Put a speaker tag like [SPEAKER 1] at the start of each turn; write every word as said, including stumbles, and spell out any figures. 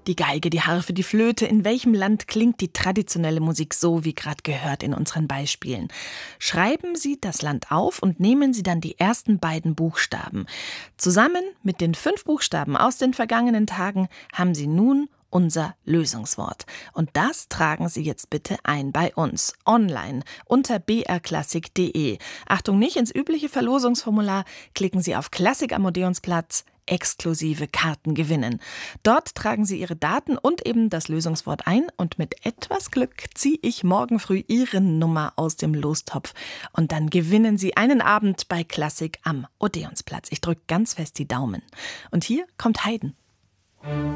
[SPEAKER 1] Die Geige, die Harfe, die Flöte. In welchem Land klingt die traditionelle Musik so, wie gerade gehört in unseren Beispielen? Schreiben Sie das Land auf und nehmen Sie dann die ersten beiden Buchstaben. Zusammen mit den fünf Buchstaben aus den vergangenen Tagen haben Sie nun unser Lösungswort. Und das tragen Sie jetzt bitte ein bei uns, online, unter b r klassik punkt d e. Achtung, nicht ins übliche Verlosungsformular, klicken Sie auf Klassik am Odeonsplatz, exklusive Karten gewinnen. Dort tragen Sie Ihre Daten und eben das Lösungswort ein und mit etwas Glück ziehe ich morgen früh Ihre Nummer aus dem Lostopf und dann gewinnen Sie einen Abend bei Klassik am Odeonsplatz. Ich drücke ganz fest die Daumen. Und hier kommt Haydn.